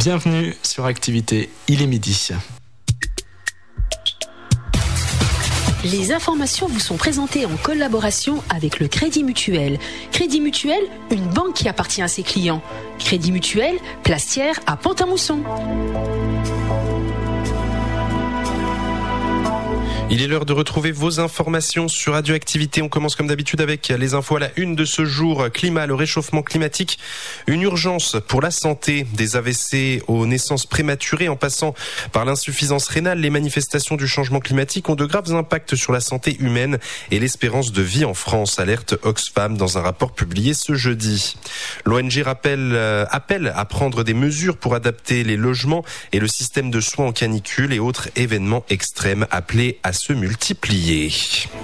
Bienvenue sur Activité, il est midi. Les informations vous sont présentées en collaboration avec le Crédit Mutuel. Crédit Mutuel, une banque qui appartient à ses clients. Crédit Mutuel, place Thiers à Pont-à-Mousson. Il est l'heure de retrouver vos informations sur Radioactivité. On commence comme d'habitude avec les infos à la une de ce jour. Climat, le réchauffement climatique, une urgence pour la santé. Des AVC aux naissances prématurées en passant par l'insuffisance rénale. Les manifestations du changement climatique ont de graves impacts sur la santé humaine et l'espérance de vie en France, alerte Oxfam dans un rapport publié ce jeudi. L'ONG appelle à prendre des mesures pour adapter les logements et le système de soins en canicule et autres événements extrêmes appelés à se multiplier.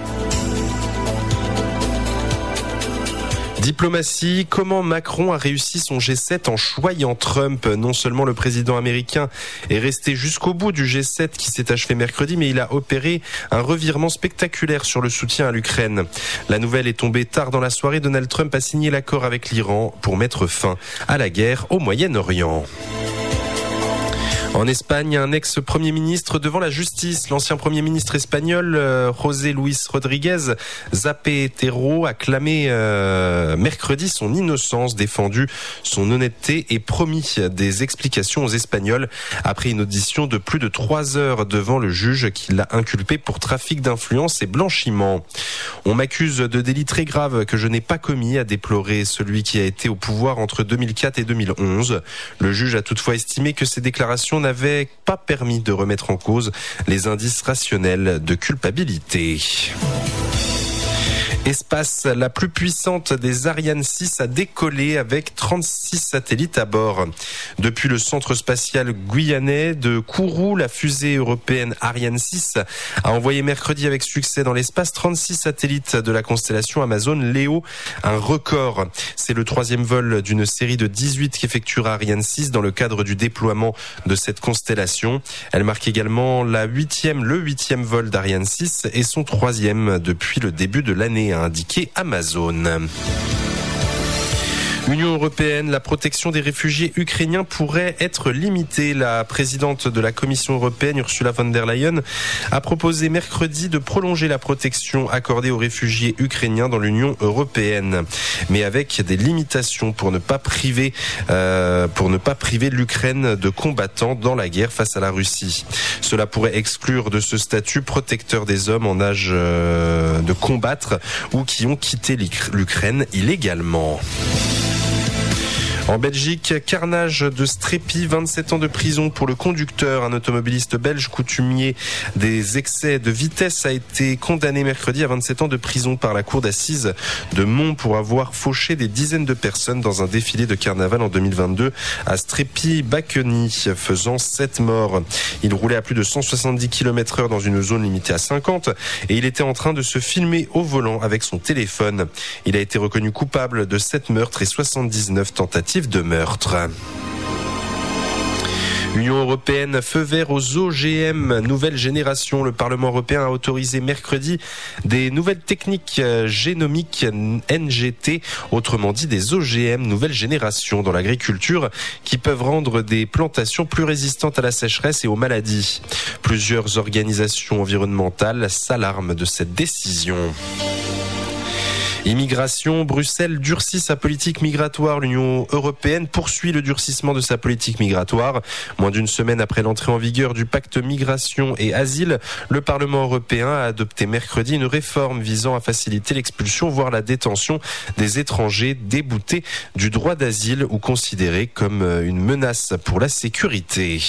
Diplomatie, comment Macron a réussi son G7 en choyant Trump? Non seulement le président américain est resté jusqu'au bout du G7 qui s'est achevé mercredi, mais il a opéré un revirement spectaculaire sur le soutien à l'Ukraine. La nouvelle est tombée tard dans la soirée. Donald Trump a signé l'accord avec l'Iran pour mettre fin à la guerre au Moyen-Orient. En Espagne, un ex-premier ministre devant la justice. L'ancien premier ministre espagnol, José Luis Rodríguez Zapatero, a clamé mercredi son innocence, défendu son honnêteté et promis des explications aux Espagnols après une audition de plus de 3 heures devant le juge qui l'a inculpé pour trafic d'influence et blanchiment. On m'accuse de délits très graves que je n'ai pas commis, a déploré celui qui a été au pouvoir entre 2004 et 2011. Le juge a toutefois estimé que ces déclarations n'avait pas permis de remettre en cause les indices rationnels de culpabilité. Espace, la plus puissante des Ariane 6 a décollé avec 36 satellites à bord. Depuis le centre spatial guyanais de Kourou, la fusée européenne Ariane 6 a envoyé mercredi avec succès dans l'espace 36 satellites de la constellation Amazon Léo, un record. C'est le 3e vol d'une série de 18 qu'effectuera Ariane 6 dans le cadre du déploiement de cette constellation. Elle marque également le 8e vol d'Ariane 6 et son 3e depuis le début de l'année, a indiqué Amazon. Union européenne, la protection des réfugiés ukrainiens pourrait être limitée. La présidente de la Commission européenne, Ursula von der Leyen, a proposé mercredi de prolonger la protection accordée aux réfugiés ukrainiens dans l'Union européenne, mais avec des limitations pour ne pas priver l'Ukraine de combattants dans la guerre face à la Russie. Cela pourrait exclure de ce statut protecteur des hommes en âge de combattre ou qui ont quitté l'Ukraine illégalement. En Belgique, carnage de Strépy, 27 ans de prison pour le conducteur. Un automobiliste belge coutumier des excès de vitesse a été condamné mercredi à 27 ans de prison par la cour d'assises de Mons pour avoir fauché des dizaines de personnes dans un défilé de carnaval en 2022 à Strépy-Bacqueny, faisant 7 morts. Il roulait à plus de 170 km/h dans une zone limitée à 50 et il était en train de se filmer au volant avec son téléphone. Il a été reconnu coupable de 7 meurtres et 79 tentatives de meurtre. Union européenne, feu vert aux OGM, nouvelle génération. Le Parlement européen a autorisé mercredi des nouvelles techniques génomiques NGT, autrement dit des OGM, nouvelle génération dans l'agriculture, qui peuvent rendre des plantations plus résistantes à la sécheresse et aux maladies. Plusieurs organisations environnementales s'alarment de cette décision. Immigration, Bruxelles durcit sa politique migratoire. L'Union européenne poursuit le durcissement de sa politique migratoire. Moins d'une semaine après l'entrée en vigueur du pacte migration et asile, le Parlement européen a adopté mercredi une réforme visant à faciliter l'expulsion, voire la détention des étrangers déboutés du droit d'asile ou considérés comme une menace pour la sécurité.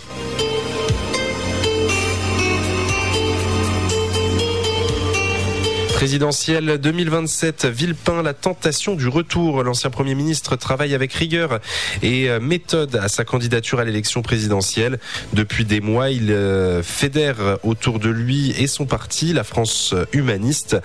Présidentielle 2027, Villepin, la tentation du retour. L'ancien Premier ministre travaille avec rigueur et méthode à sa candidature à l'élection présidentielle. Depuis des mois, il fédère autour de lui et son parti, la France humaniste,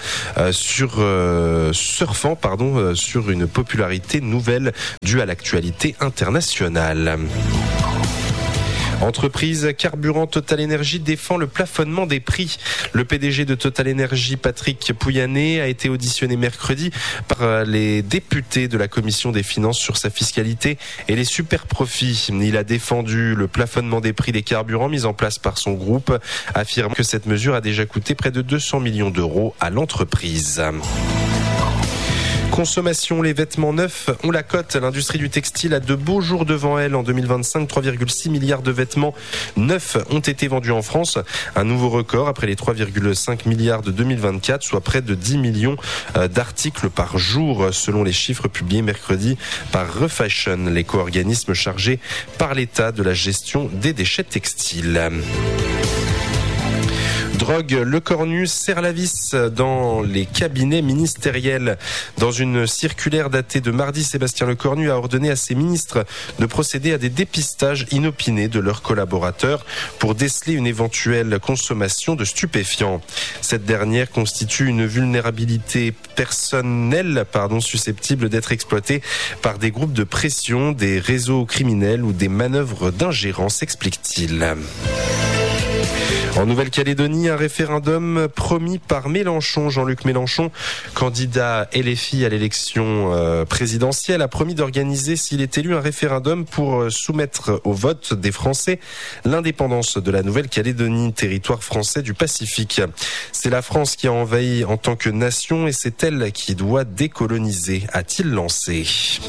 surfant sur une popularité nouvelle due à l'actualité internationale. Entreprise carburant, Total Energy défend le plafonnement des prix. Le PDG de Total Energy, Patrick Pouyanné, a été auditionné mercredi par les députés de la Commission des finances sur sa fiscalité et les super profits. Il a défendu le plafonnement des prix des carburants mis en place par son groupe, affirmant que cette mesure a déjà coûté près de 200 millions d'euros à l'entreprise. Consommation, les vêtements neufs ont la cote. L'industrie du textile a de beaux jours devant elle. En 2025, 3,6 milliards de vêtements neufs ont été vendus en France. Un nouveau record après les 3,5 milliards de 2024, soit près de 10 millions d'articles par jour, selon les chiffres publiés mercredi par Refashion, l'éco-organisme chargé par l'État de la gestion des déchets textiles. Drogue, le cornu serre la vis dans les cabinets ministériels. Dans une circulaire datée de mardi, Sébastien Lecornu a ordonné à ses ministres de procéder à des dépistages inopinés de leurs collaborateurs pour déceler une éventuelle consommation de stupéfiants. Cette dernière constitue une vulnérabilité personnelle, susceptible d'être exploitée par des groupes de pression, des réseaux criminels ou des manœuvres d'ingérence, explique-t-il. En Nouvelle-Calédonie, un référendum promis par Mélenchon. Jean-Luc Mélenchon, candidat LFI à l'élection présidentielle, a promis d'organiser, s'il est élu, un référendum pour soumettre au vote des Français l'indépendance de la Nouvelle-Calédonie, territoire français du Pacifique. C'est la France qui a envahi en tant que nation et c'est elle qui doit décoloniser, a-t-il lancé.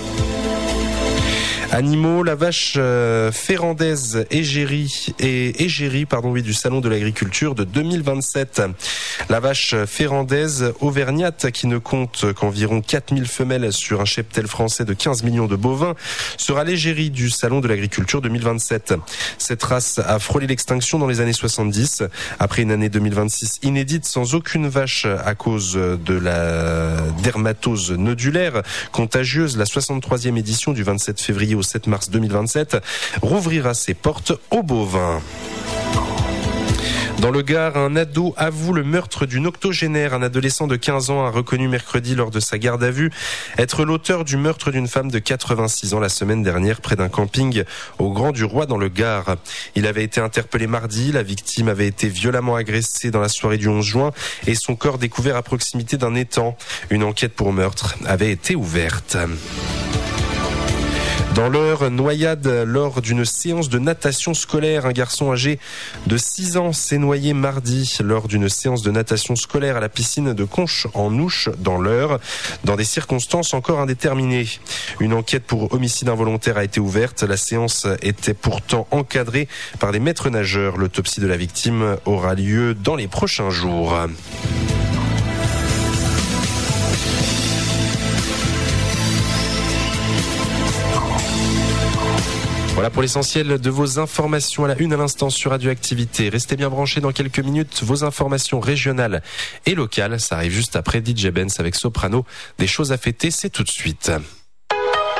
Animaux, la vache férandaise égérie du Salon de l'Agriculture de 2027. La vache férandaise auvergnate, qui ne compte qu'environ 4000 femelles sur un cheptel français de 15 millions de bovins, sera l'égérie du Salon de l'Agriculture 2027. Cette race a frôlé l'extinction dans les années 70, après une année 2026 inédite sans aucune vache à cause de la dermatose nodulaire contagieuse. La 63e édition du 27 février au 7 mars 2027 rouvrira ses portes aux bovins. Dans le Gard, un ado avoue le meurtre d'une octogénaire. Un adolescent de 15 ans a reconnu mercredi lors de sa garde à vue être l'auteur du meurtre d'une femme de 86 ans la semaine dernière près d'un camping au Grand du Roi dans le Gard. Il avait été interpellé mardi. La victime avait été violemment agressée dans la soirée du 11 juin et son corps découvert à proximité d'un étang. Une enquête pour meurtre avait été ouverte. Dans l'Eure, noyade lors d'une séance de natation scolaire. Un garçon âgé de 6 ans s'est noyé mardi lors d'une séance de natation scolaire à la piscine de Conches-en-Ouche dans l'Eure, dans des circonstances encore indéterminées. Une enquête pour homicide involontaire a été ouverte. La séance était pourtant encadrée par des maîtres nageurs. L'autopsie de la victime aura lieu dans les prochains jours. Voilà pour l'essentiel de vos informations à la une à l'instant sur Radioactivité. Restez bien branchés dans quelques minutes. Vos informations régionales et locales. Ça arrive juste après DJ Benz avec Soprano. Des choses à fêter, c'est tout de suite.